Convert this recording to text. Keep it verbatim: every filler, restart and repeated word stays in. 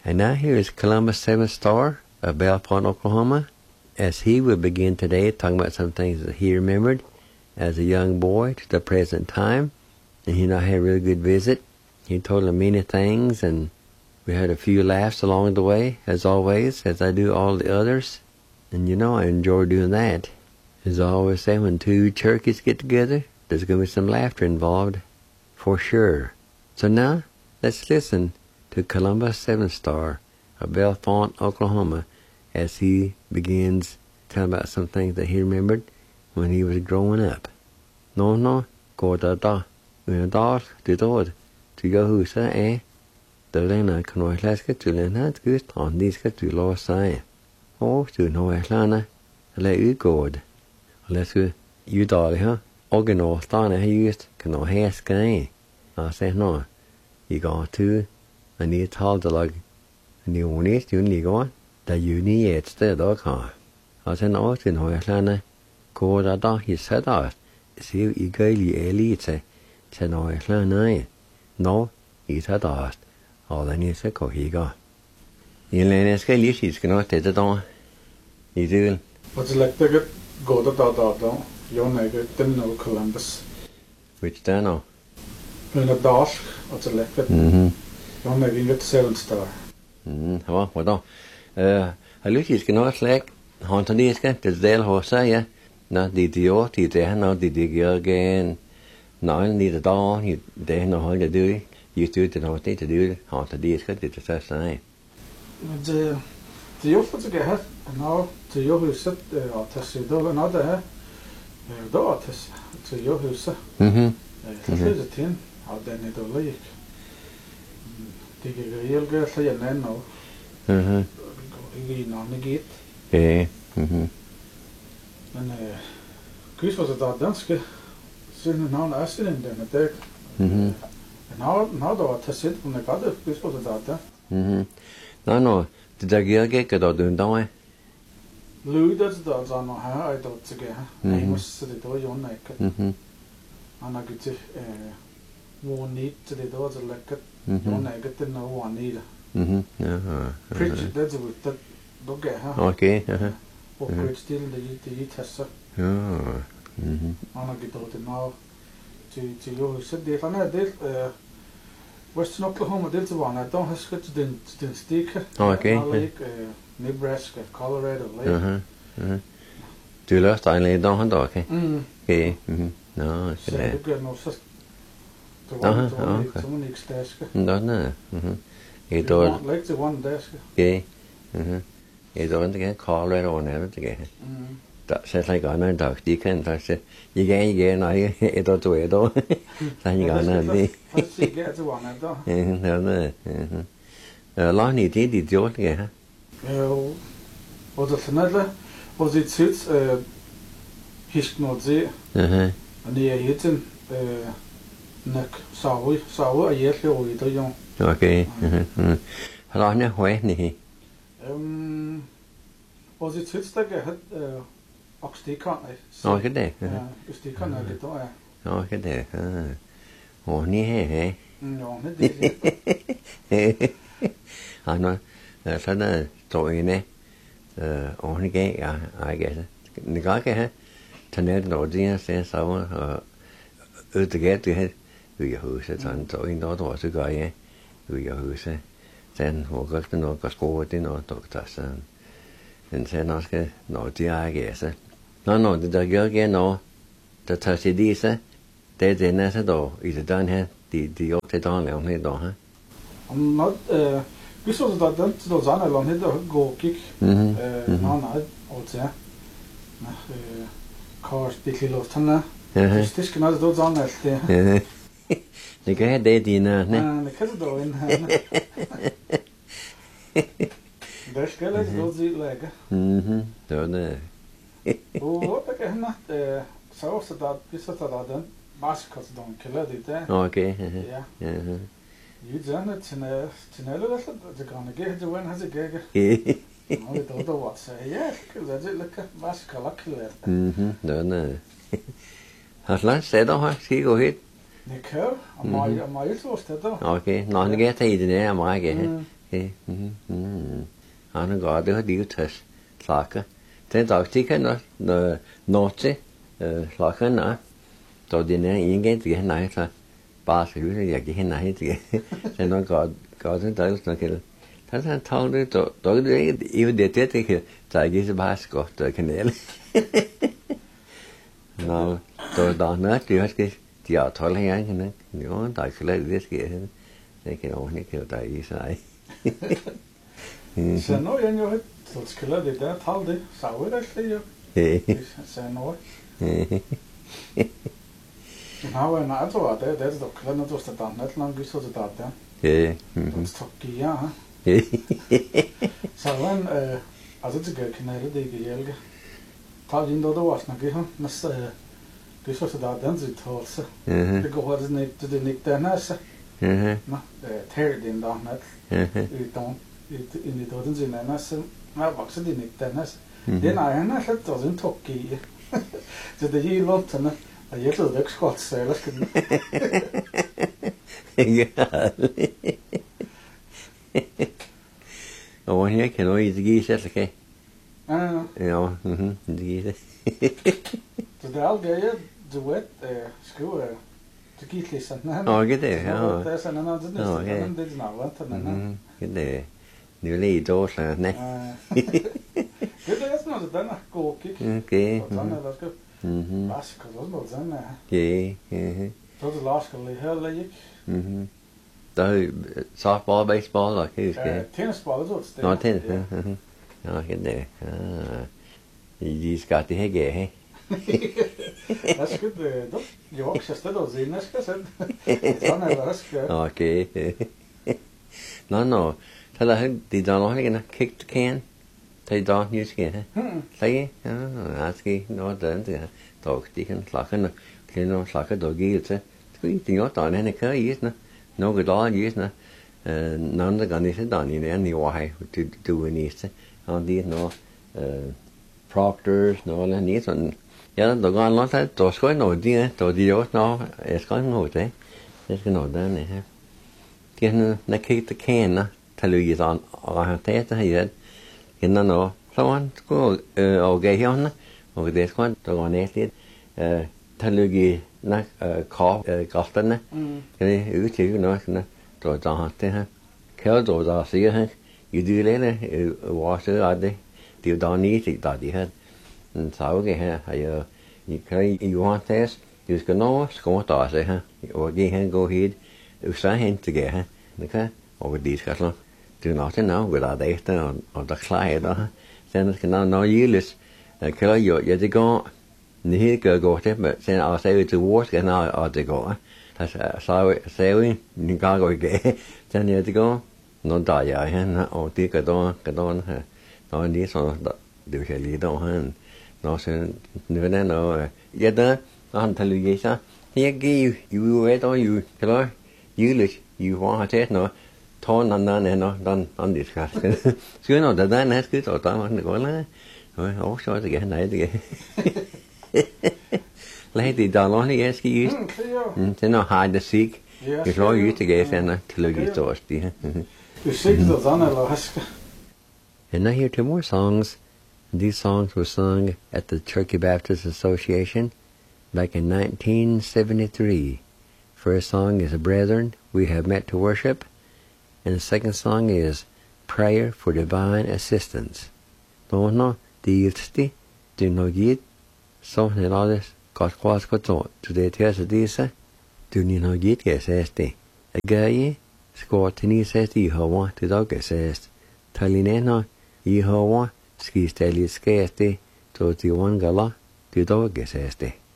And now here is Columbus Seven Star of Bellefonte, Oklahoma, as he will begin today talking about some things that he remembered as a young boy to the present time. And he and I had a really good visit. He told him many things, and we had a few laughs along the way, as always, as I do all the others. And you know I enjoy doing that. As I always say, when two turkeys get together, there's going to be some laughter involved, for sure. So now, let's listen to Columbus Seven Star of Bellefonte, Oklahoma, as he begins telling about some things that he remembered when he was growing up. No, no, go da da, when a dog to do to go who say, eh? The lena can always ask it to learn how to get on these get to law say. Oh, to no Atlanta, let you go. Let's go, you dolly, huh? Organ thought I used can no hair sky. I said, no, you go to. I need to hold the log. And you want it, you need go. That you need it, still dog car. I said, no, to no Atlanta. Go da dog, he said, oh, see, you go, you elite, say, no Atlanta. No, he said, oh, all I need to go, he go. You learn this guy, you see, can not take it on. You do. What's like the go da da da da, you know, didn't know Columbus. Which do know? When a dog, what's like it? Mm-hmm. You know, you get Seven Star. Mm, ja, vad då? Eh, jag lyckas ska nog släck. Har inte det ska det del hos sig. När det det gör det det när det det gör igen. När det det då det när har det du. Just det det har det det du. Har inte det ska det så säg. Det det gör för det här. Nå, det gör huset att ta sig då när det här. Då att det gör huset. Mhm. Det är det tin. Ja, det är det då gick. Det är ju så jag nämner nu. Mhm. I någon git. Ja. Mhm. Men eh kus var det där danska. Sen någon asylin den där. Mhm. Nå, nå då att se på den kade kus var det där. Mhm. Nej, nej. Det der gör gik då du då. Ludas då så nå här är det så gä. Nej, måste det då ju nej. Mhm. Han har gett eh Wanit det då så läcka. Mhm. Jag nej gett den Wanit. Mhm. Ja. Preach det så det då gä här. Okej. Ja. Och preach till det det tassa. Ja. Mhm. Han har gett det nå till till ju så det han är det eh Western Oklahoma det så var när de har skött den den sticker. Okej. Nebraska, Colorado Lake. Mhm. Mhm. Du løste en lidt då då, okay? Mm. Okay. Mhm. Nå, Så det. det gør nu så. Det Aha, var okay. det som en ekstaske. Nå, nå. Mhm. Er Det var det like the one desk. okay? Mhm. Er det ikke Colorado og noget det? Mm. Da så slet ikke andre dag, de kan faktisk igen igen nej, et og to et år. Så ikke andre det. Fast det gør det var noget der. Mhm. Nå, nå. Mhm. Øh, lad ni det dit gjort det, ja. Jo. Og det snadler. Og det sit eh hisk noget det. Mhm. Og det er hitten eh nok saui, saui er jeg jo i det jo. Okay. Mhm. Har ni højt ni? Ehm og det sit der gør eh okstikon. Okay det. Ja, okstikon er det der. Okay det. Åh, ni her. Jo, det det. Han har sådan en stående og han gav jeg ikke det går ikke have taget noget det er så og ud det gav det her vi har huset sådan så en år så gør jeg vi har huset sen hvor godt det nok sko det noget doktor sådan men sen også når det er ikke så nå nå det der gør igen når der tager sig det så det det næste år i det der her de de op til dagen laver det der Om not eh vi så det der så sådan eller noget der går gik eh nå nej og så eh kors det lille lufthanna det det skal noget der sådan alt det det kan det dine nej det kan det dog ind der skal det dog se lægge mhm det var det og der kan han eh så så der vi så der den masker så den kalder det der okay ja ja You done it in a tinella the gonna get the one has a gig. No, det då då så ja, det er lidt masse kalakler. Mhm, den har slet sætter her skal gå helt. Det kører, og mig og mig så stedet. Okay, nå, det gør det i den her meget. Hey, mhm, mhm. Anna God, det har de jo tøs slaka. Den dagstikker nå, nå, nåtse, slaka nå. Så det er ingen til nei, så bare så husker jeg ikke nei til. Så nå God, God den dag så kan. Så han taler det, så da er det jo det det ikke, så er ikke så bare skott og kanel. Nå, så da nå, det har skal de har tolv her, kan jo, der er ikke det skal. Det kan jo ikke der i sig. Så nå er jo et så skulle det der tal det, så er det det jo. Så nå. Nå er det så at det det så kan det så der net langt så det der. Ja. Så ja. Så men eh altså det kan det det gælge. Tal ind der var snakke han næste det så der den så tålse. Det går det ikke det ikke der næste. Mhm. Nå, tæer den der net. I don't i i det den sin næste. Nej, vokser det ikke der næste. Den er han er slet ikke tokki. Så det er helt langt sådan. Og jeg ved ikke godt så ellers kan. Ja. Og her kan du ikke give sig så kan. Ja. Ja, mhm, det giver det. Så det er alt det jeg duet skriver det giver lidt sådan. Okay, det ja. Det er sådan noget det er sådan det er noget sådan. Mhm, det nu lige då så nej. Det er sådan noget den er god kig. Okay. Sådan er det skal. Mhm. Hvad skal det noget sådan er. Ja, mhm. Så det lader skal lige heller ikke. Mhm. Der softball, baseball og hvad skal. Ja, tennisball så det. Nå, tennis. Mhm. Ja, det er. De skal det her ge, hey. Jeg skal det, jo også stedet og se, jeg skal selv. Sådan er det, skal. Okay. Nå, nå. Så der er de der nok ikke kick the can. Det der nu skal have. Sige, ja, jeg skal nå den der. Dog, de kan slakke nu. Kan nu slakke dog give til. Skal ikke noget der han kan i sådan. Noget der i sådan. Eh, nogen der kan ikke sådan i den i år her. Du du er næste. Og det er noget eh proctors noget andet sådan. Ja, der går noget der. Der skal noget det, der de også noget. Jeg skal noget det. Jeg skal noget der her. Kan når kick the can. Talugi sådan og har taget det her. Kender noget. Så han skulle og gav hende. Og det skal der går næste. Eh, talugi nak kop krafterne. Kan det ud til noget sådan. Der der har det her. Kan du der siger han. I det lille var så at det. Det er der næste der det her. En sauge her har jeg i kan i Johannes. Det skal nå skal der så her. Og det han går helt. Så hen til her. Det kan og det skal så. Det er nok det navn, hvad der er efter, og der klarer der. Sen skal der noget gildes. Kan jeg jo, ja det går. Det hele gør godt det, men sen og så til vores skal der og det går. Altså så så vi ni går går ikke. Sen ja det går. Når der er han og det gør der, gør der her. Når det så det kan lige der han. Når så nu er der noget. Ja der, når han taler lige så. Jeg giver jo ved og jo. Kan du gildes. Jo har taget noget. Tårn an den ender, den an de skal. Skal nå det der næste og der var det godt la. Og også så det kan nej det. Lad det der nå lige skal i. Det er har det sig. Det slår jo til gas ender til at give os det. Du siger det sådan eller haske. And now here two more songs. These songs were sung at the Turkey Baptist Association back in nineteen seventy-three. First song is Brethren, We Have Met to Worship. And the second song is Prayer for Divine Assistance. Nå, nå, det er det, det er noget givet, så er det alles godt kvart godt så. Så det er til at sige sig, du er noget givet, jeg siger det. Jeg gør I, skår til ni siger det i højre, det er dog siger det. Talinænder i højre, skal I stille skære det, så det er en galer, det er dog siger det.